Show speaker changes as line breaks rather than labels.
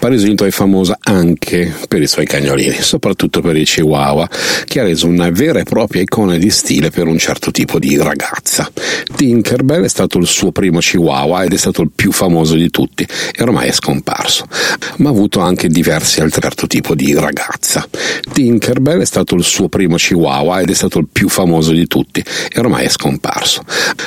Paris Hilton è famosa anche per i suoi cagnolini, soprattutto per i Chihuahua, che ha reso una vera e propria icona di stile per un certo tipo di ragazza. Tinkerbell è stato il suo primo Chihuahua ed è stato il più famoso di tutti e ormai è scomparso, ma ha avuto anche diversi altri certo tipo di ragazza. Tinkerbell è stato il suo primo Chihuahua ed è stato il più famoso di tutti e ormai è scomparso.